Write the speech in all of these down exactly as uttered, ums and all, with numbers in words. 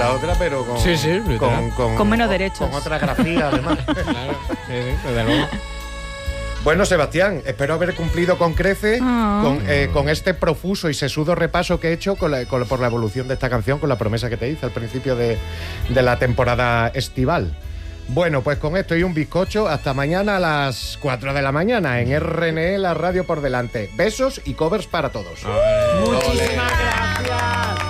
la otra, pero con, sí, sí, con, con, con menos derechos. Con otra grafía, además. Claro, sí, sí, desde luego. Bueno, Sebastián, espero haber cumplido con crece Oh. con, eh, con este profuso y sesudo repaso que he hecho con la, con, por la evolución de esta canción, con la promesa que te hice al principio de, de la temporada estival. Bueno, pues con esto y un bizcocho, hasta mañana a las cuatro de la mañana en R N E, la radio por delante. Besos y covers para todos. Muchísimas gracias.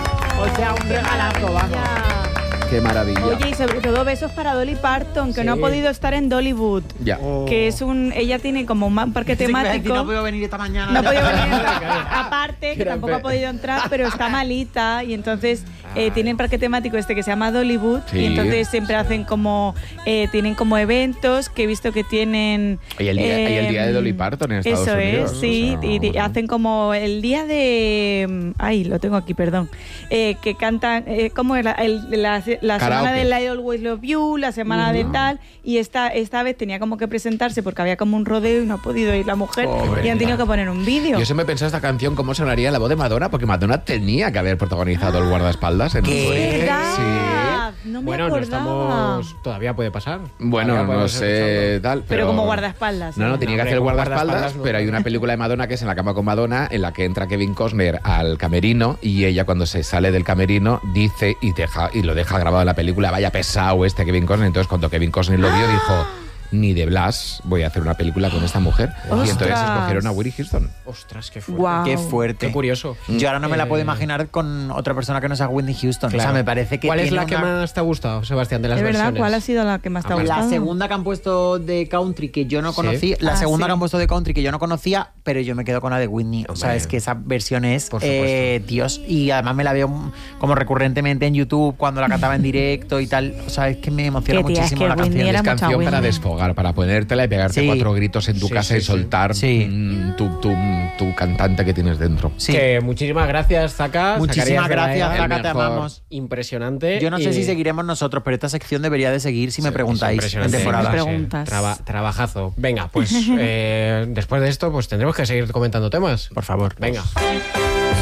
O sea, un regalazo, vamos. Qué maravilla. Oye, y sobre todo besos para Dolly Parton, que Sí. no ha podido estar en Dollywood. Ya. Oh. Que es un... Ella tiene como un parque Sí, que iba a decir, temático. no puedo venir esta mañana. No ha podido venir. Aparte, que Era tampoco pe- ha podido entrar, pero está malita. Y entonces eh, tienen parque temático este que se llama Dollywood. Sí. Y entonces siempre hacen como... Eh, tienen como eventos que he visto que tienen... Y el día, y el día de em, Dolly Parton en Estados Eso Unidos. es, sí. O sea, y, y vamos, hacen como el día de... Ay, lo tengo aquí, perdón. Eh, que cantan... Eh, ¿Cómo era? El, la la semana Karaoke. del I Always Love You, la semana de tal, y esta, esta vez tenía como que presentarse porque había como un rodeo y no ha podido ir la mujer Pobre. y han tenido que poner un vídeo. Yo siempre he pensado esta canción cómo sonaría la voz de Madonna, porque Madonna tenía que haber protagonizado el guardaespaldas en ¿Qué? un ¿Verdad? Sí. No me Bueno, no acordaba. estamos... Todavía puede pasar. Bueno, Todavía no podemos sé escucharlo. tal, pero... Pero como guardaespaldas. No, no, ¿eh? tenía que Hombre, hacer el como guardaespaldas, guardaespaldas, no. pero hay una película de Madonna que es En la cama con Madonna, en la que entra Kevin Costner al camerino y ella cuando se sale del camerino dice y, deja, y lo deja grabado en la película, vaya pesado este Kevin Costner. Entonces cuando Kevin Costner lo vio dijo, ni de Blas voy a hacer una película con esta mujer. Y entonces ¡Ostras! escogieron a Whitney Houston. Ostras, qué fuerte. Guau. Qué fuerte. Qué curioso. Yo ahora no me la puedo Eh, imaginar con otra persona que no sea Whitney Houston. Claro. O sea, me parece que ¿Cuál es tiene la que una- más te ha gustado, Sebastián, de las Es verdad, versiones? ¿cuál ha sido la que más te ha Ah, gustado? La segunda que han puesto de country que yo no Sí. conocía, la Ah, segunda sí. que han puesto de country que yo no conocía, pero yo me quedo con la de Whitney. O sea, Hombre. es que esa versión es Por eh, Dios, y además me la veo como recurrentemente en YouTube cuando la cantaba en directo y tal. O sea, es que me emociona Qué tía, es muchísimo que la Whitney canción. era Es mucha canción para Whitney. desfogar, para ponértela y pegarte Sí. cuatro gritos en tu Sí, casa sí, y sí. soltar Sí. mm, tu, tu, tu cantante que tienes dentro. Sí. Que muchísimas gracias, Zaka. Muchísimas Zacarías gracias, Graega. Zaka, te mejor. amamos. Impresionante. Yo no sé y- si seguiremos nosotros, pero esta sección debería de seguir si me Sí, preguntáis es en impresionante. temporada. Me preguntas. Traba- trabajazo. Venga, pues eh, después de esto, pues tendremos que seguir comentando temas. Por favor. Venga.